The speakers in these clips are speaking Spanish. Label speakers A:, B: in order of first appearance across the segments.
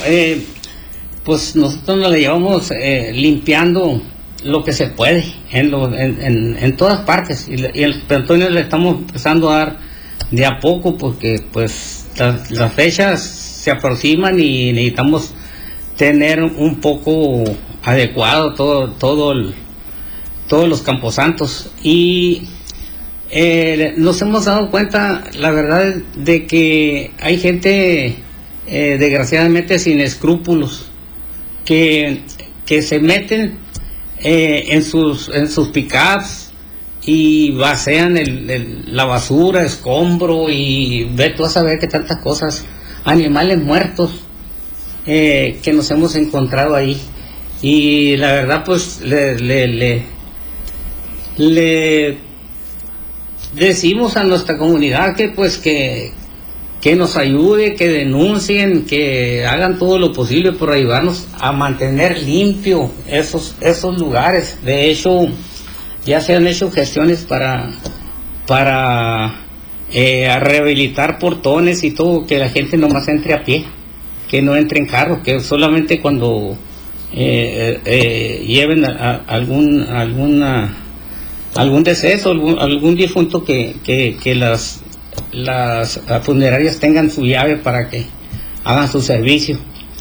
A: pues nosotros nos la llevamos limpiando lo que se puede en todas partes, y el peatón le estamos empezando a dar de a poco, porque pues las fechas se aproximan y necesitamos tener un poco adecuado todos los camposantos. Y nos hemos dado cuenta, la verdad, de que hay gente desgraciadamente sin escrúpulos que se meten en sus pickups y vacían la basura, escombro, y ve tú a saber que tantas cosas, animales muertos que nos hemos encontrado ahí. Y la verdad, pues le decimos a nuestra comunidad que nos ayude, que denuncien, que hagan todo lo posible por ayudarnos a mantener limpio esos lugares. De hecho, ya se han hecho gestiones para rehabilitar portones y todo, que la gente nomás entre a pie, que no entre en carro, que solamente cuando lleven algún deceso, algún difunto, que las funerarias tengan su llave para que hagan su servicio,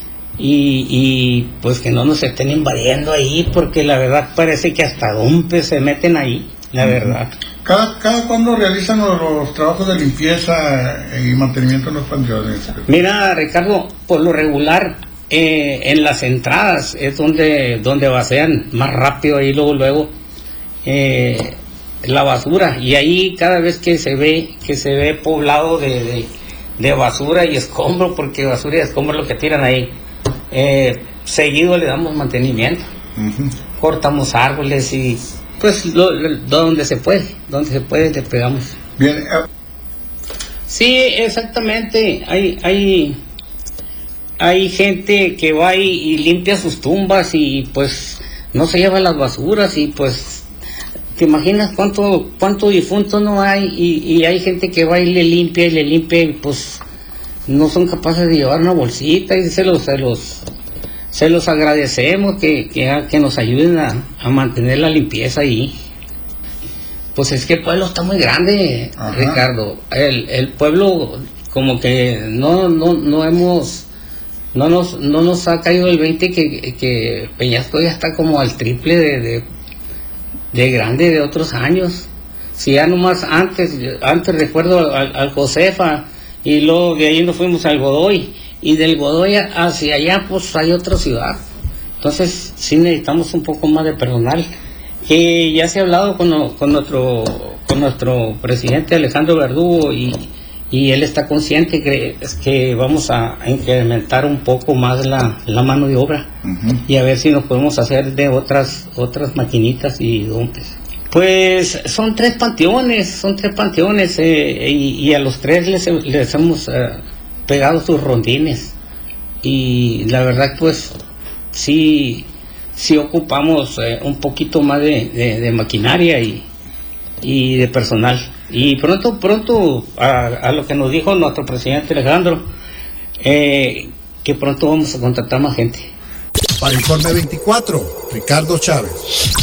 A: y pues que no nos estén invadiendo ahí, porque la verdad parece que hasta dompes se meten ahí, la verdad.
B: ¿Cada cuándo realizan los trabajos de limpieza y mantenimiento en los panteones?
A: Mira, Ricardo, por lo regular en las entradas es donde vacían más rápido, ahí luego la basura, y ahí cada vez que se ve poblado de basura y escombro, porque basura y escombro es lo que tiran ahí, seguido le damos mantenimiento. Cortamos árboles y pues donde se puede le pegamos.
B: Bien.
A: Sí, exactamente. Hay gente que va y limpia sus tumbas, y pues no se lleva las basuras, y pues ¿te imaginas cuánto difunto no hay? Y hay gente que va y le limpia, y pues no son capaces de llevar una bolsita, y se los agradecemos que nos ayuden a mantener la limpieza ahí. Pues es que el pueblo está muy grande, ajá, Ricardo. El pueblo como que no nos ha caído el 20 que Peñasco ya está como al triple de grande de otros años. Si ya nomás antes recuerdo al Josefa, y luego de ahí nos fuimos al Godoy, y del Godoy hacia allá pues hay otra ciudad. Entonces sí necesitamos un poco más de personal, que ya se ha hablado con nuestro presidente Alejandro Verdugo, y él está consciente que vamos a incrementar un poco más la mano de obra, y a ver si nos podemos hacer de otras maquinitas y dompes. Pues son tres panteones, y a los tres les hemos pegado sus rondines, y la verdad pues sí ocupamos un poquito más de maquinaria y de personal. Y pronto a lo que nos dijo nuestro presidente Alejandro, que pronto vamos a contratar más gente.
C: Para Informe 24, Ricardo Chávez.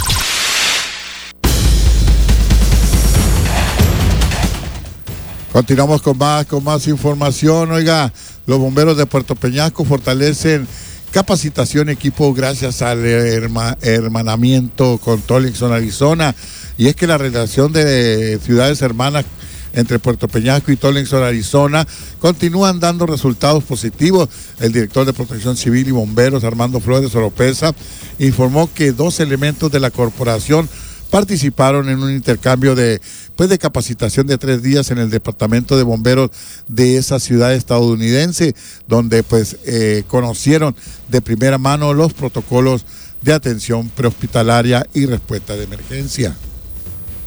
B: Continuamos con más información. Oiga, los bomberos de Puerto Peñasco fortalecen capacitación equipo gracias al hermanamiento con Tollingson, Arizona. Y es que la relación de ciudades hermanas entre Puerto Peñasco y Tollingson, Arizona, continúan dando resultados positivos. El director de Protección Civil y Bomberos, Armando Flores Oropesa, informó que 2 elementos de la corporación participaron en un intercambio de capacitación de 3 días en el departamento de bomberos de esa ciudad estadounidense, donde conocieron de primera mano los protocolos de atención prehospitalaria y respuesta de emergencia.